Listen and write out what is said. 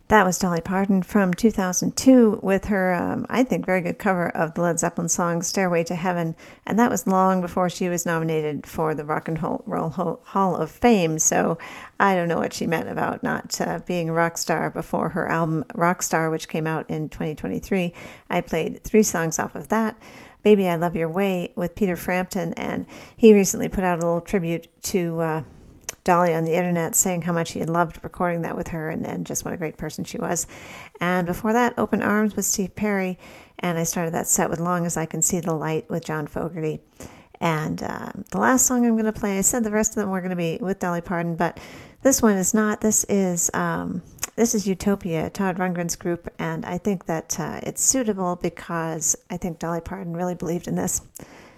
That was Dolly Parton from 2002 with her, I think, very good cover of the Led Zeppelin song Stairway to Heaven. And that was long before she was nominated for the Rock and Roll Hall of Fame. So I don't know what she meant about not being a rock star before her album Rockstar, which came out in 2023. I played 3 songs off of that. Baby, I Love Your Way with Peter Frampton. And he recently put out a little tribute to Dolly on the internet, saying how much he had loved recording that with her and just what a great person she was. And before that, Open Arms with Steve Perry, and I started that set with Long as I Can See the Light with John Fogerty. And the last song I'm going to play, I said the rest of them were going to be with Dolly Parton, but this one is not. This is Utopia, Todd Rundgren's group, and I think that it's suitable because I think Dolly Parton really believed in this.